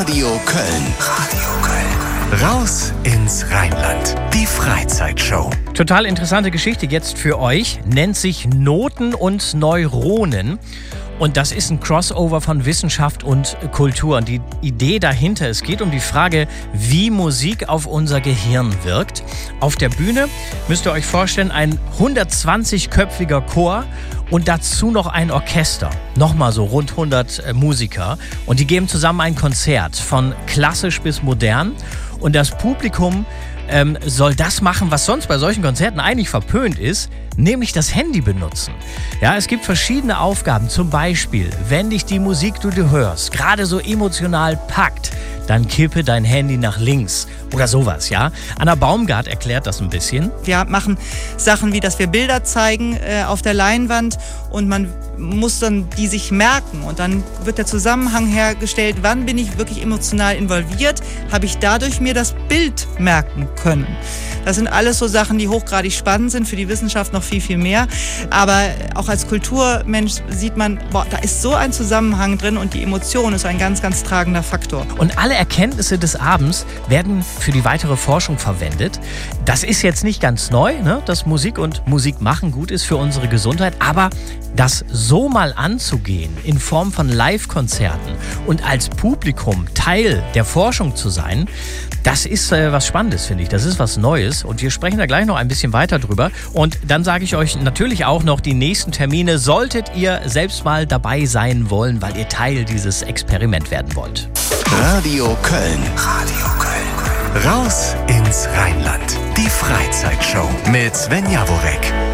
Radio Köln. Radio Köln. Raus ins Rheinland. Die Freizeitshow. Total interessante Geschichte jetzt für euch. Nennt sich Noten und Neuronen. Und das ist ein Crossover von Wissenschaft und Kultur. Und die Idee dahinter, es geht um die Frage, wie Musik auf unser Gehirn wirkt. Auf der Bühne müsst ihr euch vorstellen, ein 120-köpfiger Chor und dazu noch ein Orchester. Nochmal so rund 100 Musiker. Und die geben zusammen ein Konzert von klassisch bis modern. Und das Publikum soll das machen, was sonst bei solchen Konzerten eigentlich verpönt ist, nämlich das Handy benutzen. Ja, es gibt verschiedene Aufgaben. Zum Beispiel, wenn dich die Musik, die du hörst, gerade so emotional packt, dann kippe dein Handy nach links oder sowas, ja. Anna Baumgart erklärt das ein bisschen. Wir machen Sachen wie, dass wir Bilder zeigen auf der Leinwand und man muss dann die sich merken und dann wird der Zusammenhang hergestellt, wann bin ich wirklich emotional involviert, habe ich dadurch mir das Bild merken können. Das sind alles so Sachen, die hochgradig spannend sind, für die Wissenschaft noch viel, viel mehr. Aber auch als Kulturmensch sieht man, boah, da ist so ein Zusammenhang drin und die Emotion ist ein ganz, ganz tragender Faktor. Und alle Erkenntnisse des Abends werden für die weitere Forschung verwendet. Das ist jetzt nicht ganz neu, ne, dass Musik und Musik machen gut ist für unsere Gesundheit, aber das so mal anzugehen in Form von Live-Konzerten und als Publikum Teil der Forschung zu sein, das ist was Spannendes, finde ich. Das ist was Neues und wir sprechen da gleich noch ein bisschen weiter drüber. Und dann sage ich euch natürlich auch noch die nächsten Termine, solltet ihr selbst mal dabei sein wollen, weil ihr Teil dieses Experiment werden wollt. Radio Köln. Radio Köln. Raus ins Rheinland. Die Freizeitshow mit Sven Jaworek.